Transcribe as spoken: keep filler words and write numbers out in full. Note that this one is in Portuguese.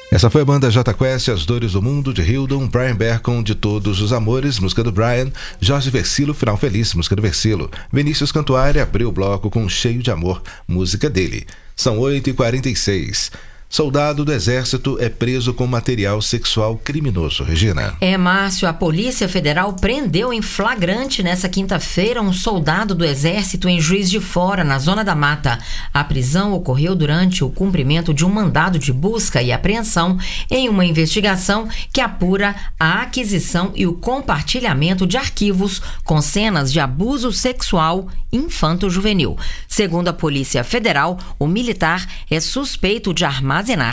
Essa foi a banda Jota Quest, As Dores do Mundo, de Hildon, Brian Bercon, De Todos os Amores, música do Brian, Jorge Versilo, Final Feliz, música do Versilo, Vinícius Cantuária abriu o bloco com Cheio de Amor, música dele. São oito e quarenta e seis. Soldado do Exército é preso com material sexual criminoso. Regina. É, Márcio, a Polícia Federal prendeu em flagrante nessa quinta-feira um soldado do Exército em Juiz de Fora, na Zona da Mata. A prisão ocorreu durante o cumprimento de um mandado de busca e apreensão em uma investigação que apura a aquisição e o compartilhamento de arquivos com cenas de abuso sexual infanto-juvenil. Segundo a Polícia Federal, o militar é suspeito de armazenar